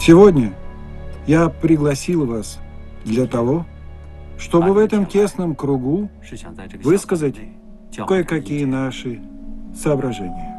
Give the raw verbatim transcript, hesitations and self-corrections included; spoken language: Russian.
Сегодня я пригласил вас для того, чтобы в этом тесном кругу высказать кое-какие наши соображения.